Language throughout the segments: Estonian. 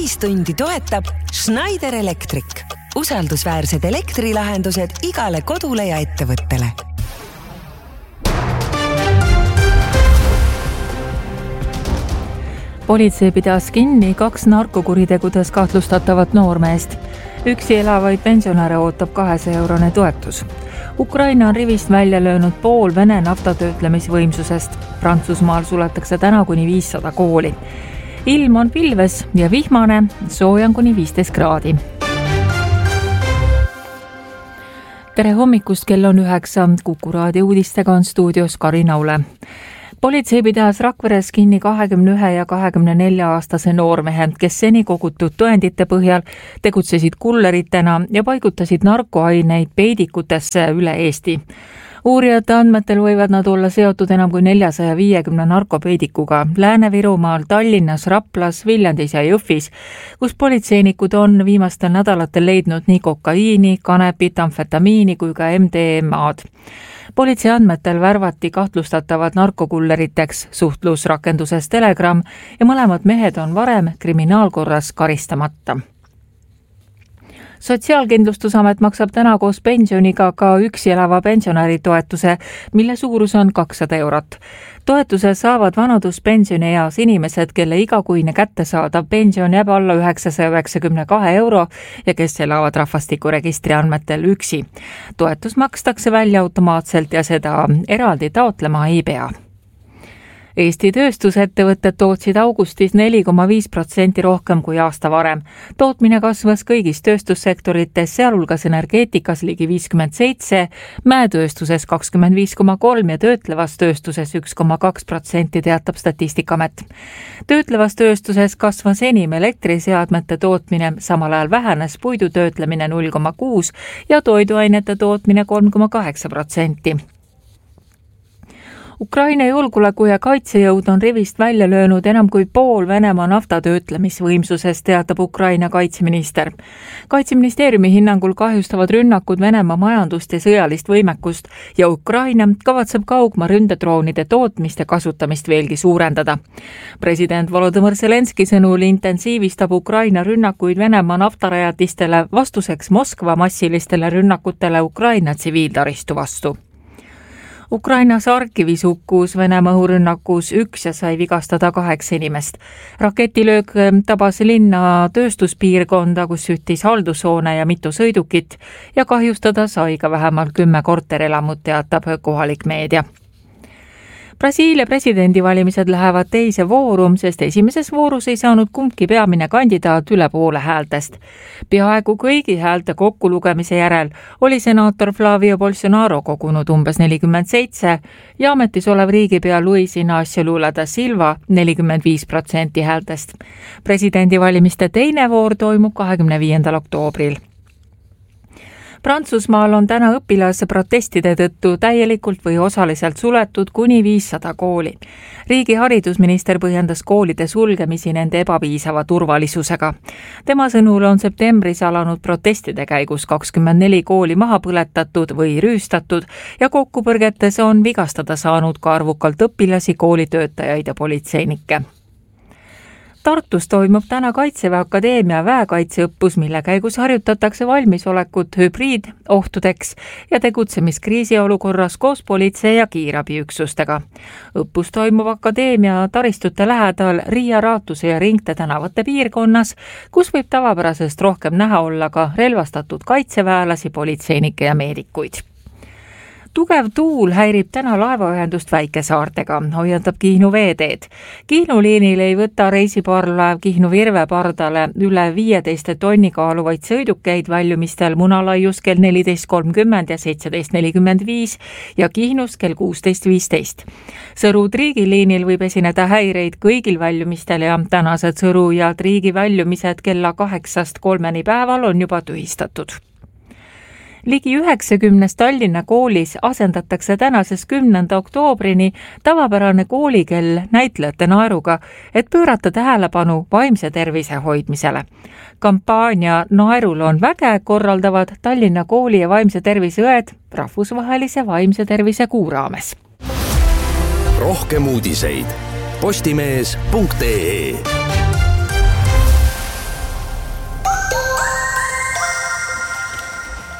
täistundi toetab Schneider Electric. Usaldusväärsed elektrilahendused igale kodule ja ettevõttele. Politsei pidas kinni 2 narkokuritegudes kahtlustatavat noormeest. Üksi elavaid pensionäre ootab 200-eurone toetus. Ukraina on rivist välja löönud pool Vene naftatöötlemisvõimsusest. Prantsusmaal suletakse täna kuni 500 kooli. Ilm on pilves ja vihmane, soojan kuni 15 kraadi. Tere hommikust, kell on 9. Kuku raadio uudistega on stuudios Karin Aule. Politsei pidas Rakveres kinni 21 ja 24-aastase noormehe, kes seni kogutud tõendite põhjal tegutsesid kulleritena ja paigutasid narkoaineid peidikutesse üle Eesti. Uurijate andmetel võivad nad olla seotud enam kui 450 narkopeidikuga Lääne-Virumaal, Tallinnas, Raplas, Viljandis ja Jõhvis, kus politseinikud on viimastel nädalatel leidnud nii kokaiini, kanepit, amfetamiini kui ka MDMA-d. Politsei andmetel värvati kahtlustatavad narkokulleriteks suhtlusrakenduses Telegram ja mõlemad mehed on varem kriminaalkorras karistamata. Sotsiaalkindlustusamet maksab täna koos pensioniga ka üksi elava pensionäri toetuse, mille suurus on 200 eurot. Toetuse saavad vanaduspensioni eas inimesed, kelle igakuine kättesaadav pension jääb alla 992 euro ja kes elavad rahvastikuregistri andmetel üksi. Toetus makstakse välja automaatselt ja seda eraldi taotlema ei pea. Eesti tööstusettevõtted tootsid augustis 4,5% rohkem kui aasta varem. Tootmine kasvas kõigis tööstussektorites, sealhulgas energeetikas ligi 57%, mäetööstuses 25,3% ja töötlevas tööstuses 1,2%, teatab Statistikaamet. Töötlevas tööstuses kasvas enim elektriseadmete tootmine, samal ajal vähenes puidu töötlemine 0,6% ja toiduainete tootmine 3,8%. Ukraina julgeoleku ja kaitsejõud on rivist välja löönud enam kui pool Venemaa naftatöötlemisvõimsusest, teatab Ukraina kaitseminister. Kaitseministeeriumi hinnangul kahjustavad rünnakud Venemaa majandust ja sõjalist võimekust ja Ukraina kavatseb kaugmaa ründedroonide tootmist ja kasutamist veelgi suurendada. President Volodõmõr Zelenski sõnul intensiivistab Ukraina rünnakuid Venemaa naftarajatistele vastuseks Moskva massilistele rünnakutele Ukraina tsiviiltaristu vastu. Ukrainas Harkivis hukkus Venemaa õhurünnakus 1 ja sai vigastada 8 inimest. Raketilöök tabas linna tööstuspiirkonda, kus süttis haldushoone ja mitu sõidukit ja kahjustada sai ka vähemalt 10 korterelamut, teatab kohalik meedia. Brasiilia presidendivalimised lähevad teise vooru, sest esimeses voorus ei saanud kumbki peamine kandidaat üle poole häältest. Peaaegu kõigi häälte kokkulugemise järel oli senaator Flavio Bolsonaro kogunud umbes 47 ja ametis olev riigipea Luis Inácio Lula da Silva 45% häältest. Presidendivalimiste teine voor toimub 25. oktoobril. Prantsusmaal on täna õpilase protestide tõttu täielikult või osaliselt suletud kuni 500 kooli. Riigi haridusminister põhjendas koolide sulgemisi nende ebapiisava turvalisusega. Tema sõnul on septembris alanud protestide käigus 24 kooli maha põletatud või rüüstatud ja kokkupõrgetes on vigastada saanud ka arvukalt õpilasi, koolitöötajaid ja politseinikke. Tartus toimub täna Kaitseväe Akadeemia väekaitseõppus, mille käigus harjutatakse valmisolekut hübriidohtudeks ja tegutsemiskriisi olukorras koos politsei ja kiirabiüksustega. Õppus toimub Akadeemia taristute lähedal Riia, Raatuse ja Ringte tänavate piirkonnas, kus võib tavapärasest rohkem näha olla ka relvastatud kaitseväelasi, politseinikke ja meedikuid. Tugev tuul häirib täna laevaühendust väikesaartega, hoiatab Kihnu veeteed. Kihnu liinil ei võta reisiparvlaev Kihnu Virve pardale üle 15 tonni kaaluvaid sõidukeid väljumistel Munalaius kell 14.30 ja 17.45 ja Kihnus kell 16.15. Sõru-Triigi liinil võib esineda häireid kõigil väljumistel ja tänased Sõru ja Triigi väljumised kella 8:03 päeval on juba tühistatud. Ligi 90 Tallinna koolis asendatakse tänases 10. oktoobrini tavapärane koolikell näitlejate naeruga, et pöörata tähelepanu vaimse tervise hoidmisele. Kampaania Naerul on väge korraldavad Tallinna kooli ja vaimse tervise õed rahvusvahelise vaimse tervise kuu raames. Rohkem uudiseid postimees.ee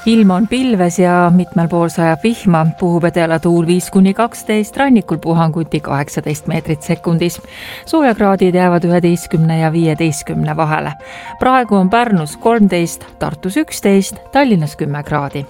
Ilm on pilves ja mitmel pool sajab vihma, puhub edela tuul 5–12, rannikul puhanguti 18 meetrit sekundis. Soojakraadid jäävad 11 ja 15 vahele. Praegu on Pärnus 13, Tartus 11, Tallinnas 10 kraadi.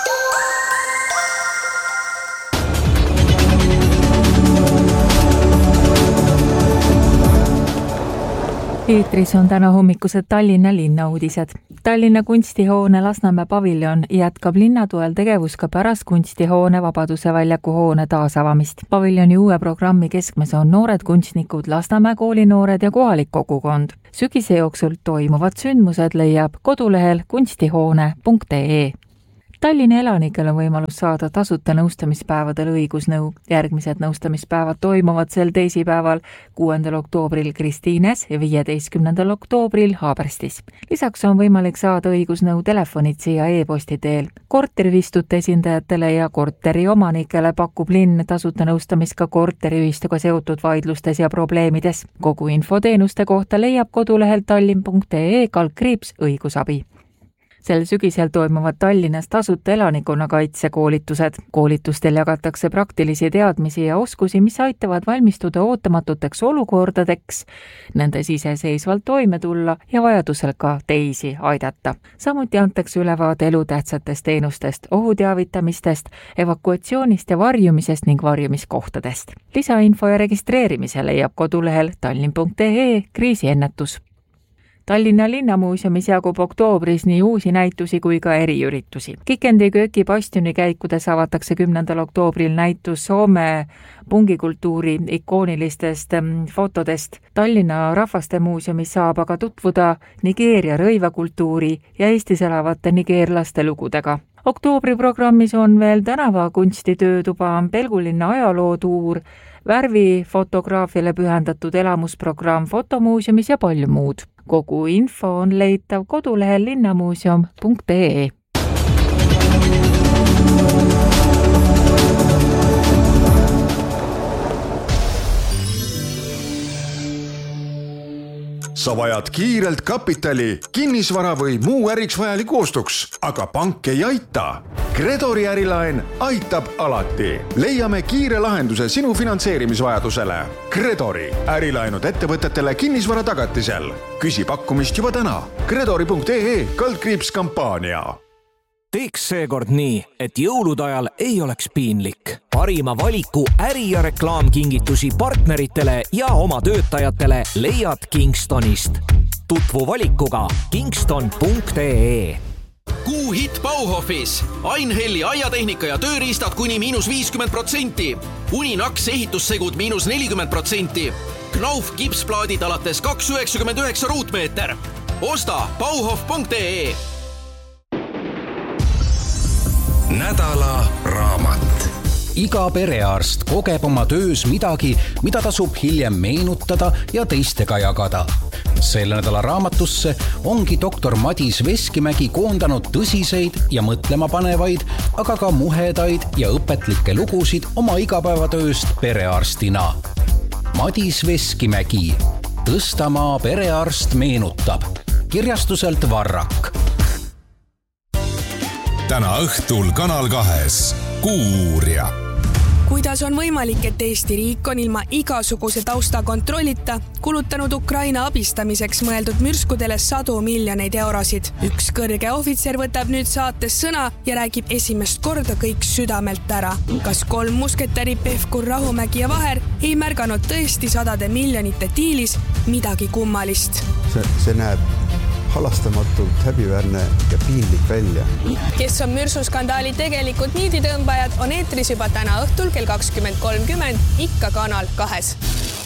Eetris on täna hommikused Tallinna linnauudised. Tallinna kunstihoone Lasnamäe paviljon jätkab linna toel tegevus ka pärast kunstihoone Vabaduse väljaku hoone taasavamist. Paviljoni uue programmi keskmes on noored kunstnikud, Lasnamäe koolinoored ja kohalik kogukond. Sügise jooksul toimuvad sündmused leiab kodulehel kunstihoone.ee. Tallinna elanikel on võimalus saada tasuta nõustamispäevadel õigusnõu. Järgmised nõustamispäevad toimuvad sel teisipäeval 6. oktoobril Kristiines ja 15. oktoobril Haaberstis. Lisaks on võimalik saada õigusnõu telefonitsi ja e-posti teel. Korterivistute esindajatele ja korteriomanikele pakub linn tasuta nõustamist ka korteriühistuga seotud vaidlustes ja probleemides. Kogu infoteenuste kohta leiab kodulehel tallinn.ee/õigusabi. Sel sügisel toimuvad Tallinnas tasuta elanikkonnakaitse koolitused. Koolitustel jagatakse praktilisi teadmisi ja oskusi, mis aitavad valmistuda ootamatuteks olukordadeks, nendes iseseisvalt toime tulla ja vajadusel ka teisi aidata. Samuti antakse ülevaade elutähtsatest teenustest, ohuteavitamistest, evakuatsioonist ja varjumisest ning varjumiskohtadest. Lisainfo ja registreerimise leiab kodulehel tallinn.ee/kriisiennetus. Tallinna linnamuuseumis jagub oktoobris nii uusi näitusi kui ka eriüritusi. Kikendi kööki bastioni käikudes avatakse 10. oktoobril näitus Soome pungikultuuri ikoonilistest fotodest. Tallinna Rahvastemuuseumis saab aga tutvuda Nigeeria rõivakultuuri ja Eestis elavate nigeerlaste lugudega. Oktoobri programmis on veel tänavakunstitöötuba, Pelgulinna ajalootuur, värvifotograafiale pühendatud elamusprogramm Fotomuuseumis ja palju muud. Kogu info on leitav kodulehel linnamuuseum.ee. Sa vajad kiirelt kapitali, kinnisvara või muu äriks vajaliku ostuks, aga pank ei aita. Credori ärilaen aitab alati. Leiame kiire lahenduse sinu finantseerimisvajadusele. Credori ärilaenud ettevõtetele kinnisvara tagatisel. Küsi pakkumist juba täna. Credori.ee/kampaania. Teeks seekord nii, et jõulude ajal ei oleks piinlik. Parima valiku äri- ja reklaamkingitusi partneritele ja oma töötajatele leiad Kingstonist. Tutvu valikuga kingston.ee. Kuu hit Bauhofis. Einhelli aiatehnika ja tööriistad kuni -50%. Uninaks ehitussegud -40%. Knauf kipsplaadid alates 2,99 ruutmeeter. Osta bauhof.ee. Nädala raamat. Iga perearst kogeb oma töös midagi, mida tasub hiljem meenutada ja teistega jagada. Selle nädala raamatusse ongi doktor Madis Veskimägi koondanud tõsiseid ja mõtlema panevaid, aga ka muhedaid ja õpetlikke lugusid oma igapäevatööst perearstina. Madis Veskimägi, Tõstamaa perearst meenutab. Kirjastuselt Varrak. Täna õhtul Kanal 2 Kuuuurija. Kuidas on võimalik, et Eesti riik on ilma igasuguse taustakontrollita kulutanud Ukraina abistamiseks mõeldud mürskudele 100 miljoneid eurosid? Üks kõrge ohvitser võtab nüüd saates sõna ja räägib esimest korda kõik südamelt ära. Kas 3 musketäri Pevkur, Rahumägi ja Vaher ei märganud tõesti 100 miljonite diilis midagi kummalist? See näeb halastamatult häbiväärne ja piinlik välja. Kes on mürsuskandaali tegelikult niiditõmbajad, on eetris juba täna õhtul kell 20.30 ikka Kanal 2.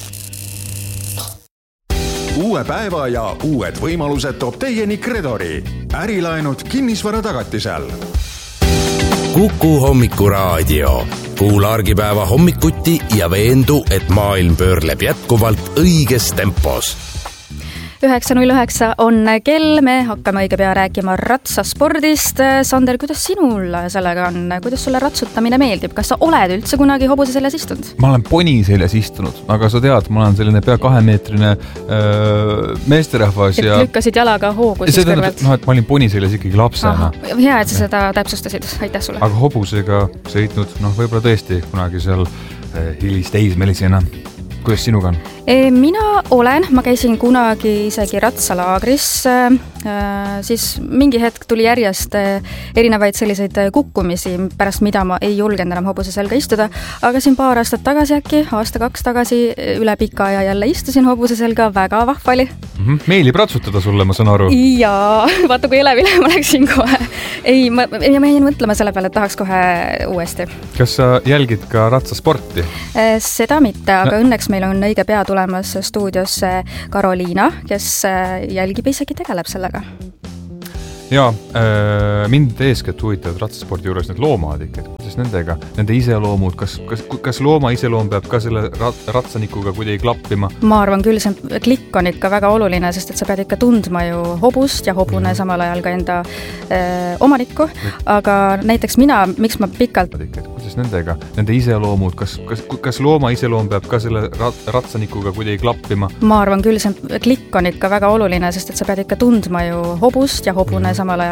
Uue päeva ja uued võimalused toob teieni Credori. Ärilaenud kinnisvara tagatisel. Kuku hommikuraadio. Kuula argipäeva hommikuti ja veendu, et maailm pöörleb jätkuvalt õiges tempos. 9.09 on kell, me hakkame õige pea rääkima ratsaspordist. Sander, kuidas sinul sellega on? Kuidas sulle ratsutamine meeldib? Kas sa oled üldse kunagi hobuse seljas istunud? Ma olen poni seljas istunud, aga sa tead, ma olen selline pea 2-meetrine meesterahvas. Et lükkasid jalaga hoogu siis kõrvalt? No, et ma olin poni seljas ikkagi lapsena. Hea, et sa seda täpsustasid. Aitäh sulle. Aga hobusega sõitnud, võib-olla tõesti kunagi seal hilisteismelisena. Kuidas sinuga on? Mina olen, ma käisin kunagi isegi ratsalaagris, siis mingi hetk tuli järjest erinevaid selliseid kukkumisi, pärast mida ma ei julgenud enam hobuse selga istuda, aga siin paar aastat tagasi äkki, aasta-kaks tagasi üle pika aja jälle istusin hobuse selga, väga vahva oli. Meelib ratsutada sulle, ma saan aru. Jaa, vaata kui elevile ma läksin kohe. Ma jäin mõtlema selle peale, et tahaks kohe uuesti. Kas sa jälgid ka ratsasporti? Seda mitte, aga õnneks meil on õige pea tulemas stuudiosse Karoliina, kes jälgib isegi tegeleb sellega. Jaa, mind eeskätt huvitavad ratsaspordi juures need loomad ikka, kuidas nendega, nende iseloomud, kas looma iseloom peab ka selle ratsanikuga kuidagi klappima? Ma arvan küll, see klikk on ikka väga oluline, sest et sa pead ikka tundma ju hobust ja hobune samal ajal ka enda omanikku, aga näiteks mina, miks ma pikalt... Kuidas nendega, nende iseloomud, kas looma iseloom peab ka selle ratsanikuga kuidagi klappima? Ma arvan küll, see klikk on ikka väga oluline, sest et sa pead ikka tundma ju hobust ja hobune samal ajal